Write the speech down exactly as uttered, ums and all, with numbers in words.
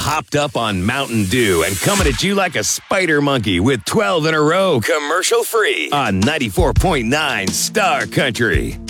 hopped up on Mountain Dew and coming at you like a spider monkey with twelve in a row commercial free on ninety-four point nine Star Country.